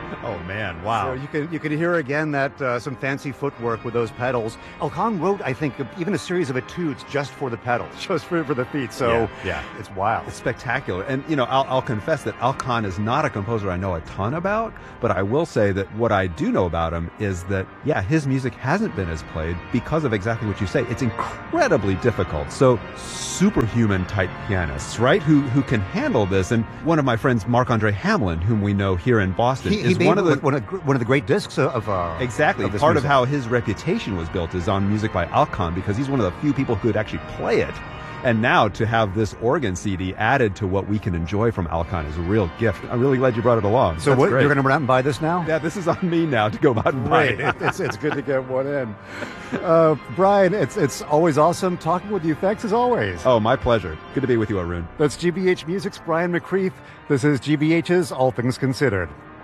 Oh man, wow. So you can hear again that some fancy footwork with those pedals. Alkan wrote, I think, even a series of etudes just for the pedals, just for the feet. So yeah. It's wild. It's spectacular. And, I'll confess that Alkan is not a composer I know a ton about, but I will say that what I do know about him is that, his music hasn't been as played because of exactly what you say. It's incredibly difficult. So superhuman type pianists, right, who can handle this. And one of my friends, Marc-Andre Hamelin, whom we know here in Boston, is one of the great discs of exactly. Of this Part music. of how his reputation was built is on music by Alkan, because he's one of the few people who could actually play it. And now to have this organ CD added to what we can enjoy from Alkan is a real gift. I'm really glad you brought it along. So you're going to run out and buy this now? Yeah, this is on me now to go out and buy it. It's good to get one in. Brian, it's always awesome talking with you. Thanks as always. Oh, my pleasure. Good to be with you, Arun. That's GBH Music's Brian McCreath. This is GBH's All Things Considered.